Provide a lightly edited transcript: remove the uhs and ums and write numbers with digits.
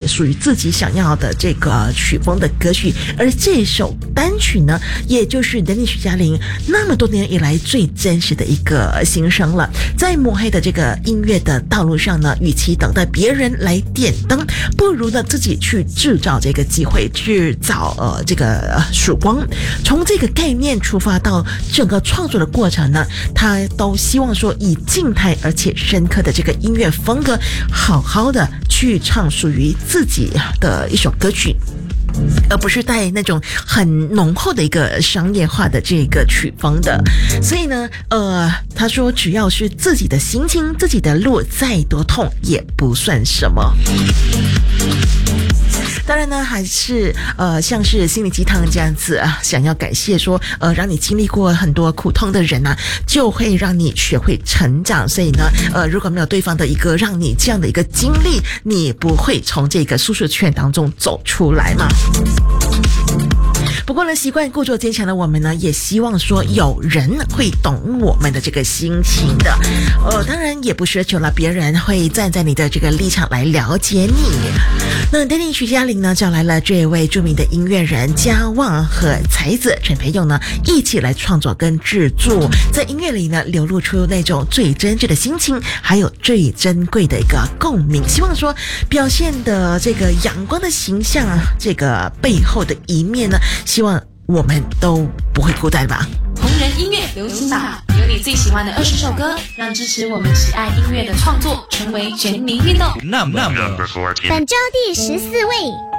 属于自己想要的这个曲风的歌曲。而这首单曲呢，也就是Danny徐佳玲那么多年以来最真实的一个心声了。在抹黑的这个音乐的道路上呢，与其等待别人来点灯，不如呢自己去制造这个机会，制造这个曙光。从这个概念出发到整个创作的过程呢，他都希望说以静态而且深刻的这个音乐风格，好好的去唱属于自己的一首歌曲，而不是带那种很浓厚的一个商业化的这个曲风的。所以呢他说只要是自己的心情，自己的路再多痛也不算什么。当然呢，还是像是心灵鸡汤这样子想要感谢说让你经历过很多苦痛的人就会让你学会成长。所以呢如果没有对方的一个让你这样的一个经历，你不会从这个舒适圈当中走出来嘛。不过呢，习惯故作坚强的我们呢，也希望说有人会懂我们的这个心情的。当然也不奢求了别人会站在你的这个立场来了解你。那 Danny 徐佳玲呢，叫来了这位著名的音乐人嘉旺和才子陈培佑呢，一起来创作跟制作，在音乐里呢流露出那种最真挚的心情，还有最珍贵的一个共鸣。希望说表现的这个阳光的形象这个背后的一面呢，希望我们都不会孤单吧。 红人音乐流行榜，有你最喜欢的20首歌，让支持我们喜爱音乐的创作成为全民运动。 本周第14位